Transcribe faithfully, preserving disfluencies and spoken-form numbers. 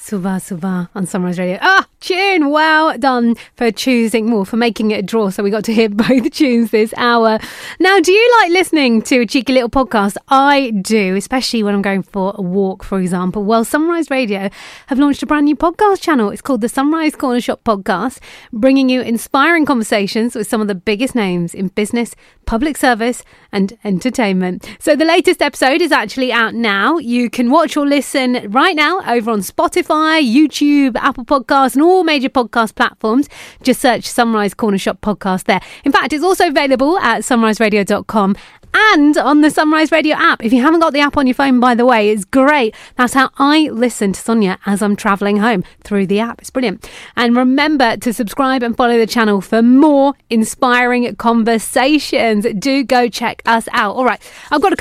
Suva Suva on Sunrise Radio. Ah, tune. Well done for choosing, well, for making it a draw. So we got to hear both tunes this hour. Now, do you like listening to a cheeky little podcast? I do, especially when I'm going for a walk, for example. Well, Sunrise Radio have launched a brand new podcast channel. It's called the Sunrise Corner Shop Podcast, bringing you inspiring conversations with some of the biggest names in business, public service and entertainment. So the latest episode is actually out now. You can watch or listen right now over on Spotify, YouTube, Apple Podcasts and all major podcast platforms. Just search Sunrise Corner Shop Podcast there. In fact, it's also available at sunrise radio dot com and on the Sunrise Radio app. If you haven't got the app on your phone, by the way, it's great. That's how I listen to Sonia as I'm travelling home, through the app. It's brilliant. And remember to subscribe and follow the channel for more inspiring conversations. Do go check us out. All right, I've got a